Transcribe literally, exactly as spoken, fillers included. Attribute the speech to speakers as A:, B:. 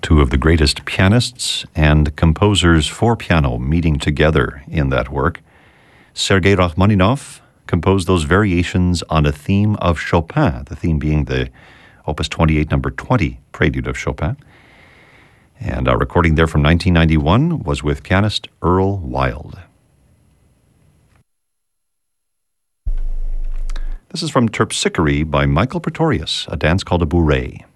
A: two of the greatest pianists and composers for piano meeting together in that work. Sergei Rachmaninoff composed those variations on a theme of Chopin, the theme being the Opus twenty-eight, number twenty, Prelude of Chopin. And our recording there from nineteen ninety-one was with pianist Earl Wild. This is from Terpsichore by Michael Pretorius, a dance called a bourrée.